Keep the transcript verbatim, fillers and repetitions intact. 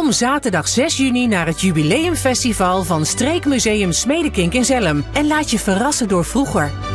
Kom zaterdag zes juni naar het Jubileumfestival van Streekmuseum Smedekink in Zelhem en laat je verrassen door vroeger.